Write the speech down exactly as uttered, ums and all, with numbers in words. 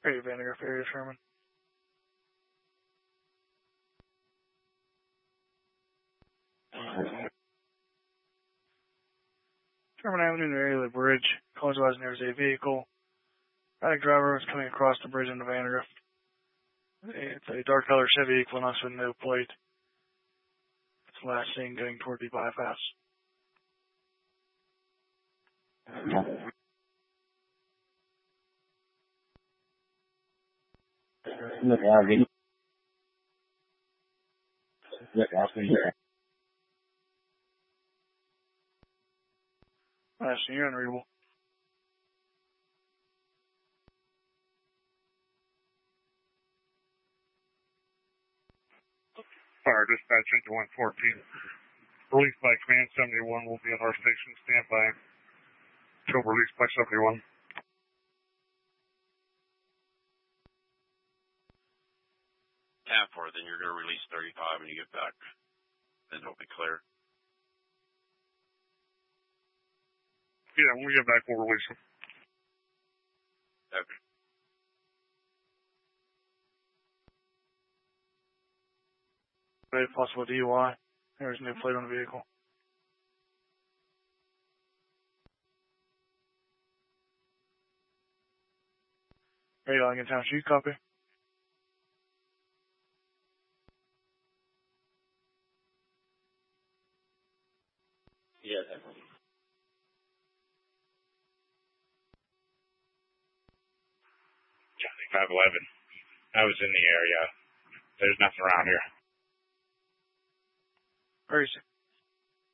Hey, Vandergrift area, Sherman. Sherman Avenue, near area of the bridge. Calls wise there was a vehicle. Panic driver was coming across the bridge into Vandergrift. It's a dark colored Chevy Equinox with no plate. It's last seen going toward the bypass. Look out, Vinny. Look out, Vinny. Last seen, you're unreadable. Fire dispatch into one fourteen. Released by Command seventy-one will be at our station. Stand by. Until released by seventy-one. ten four, then you're going to release thirty-five when you get back. Then it'll be clear. Yeah, when we get back, we'll release them. Okay. Very possible D U I. There's no plate on the vehicle. Radio in town, shoot, copy. Yeah, definitely. Johnny five eleven. I was in the area. There's nothing around here. Where is it?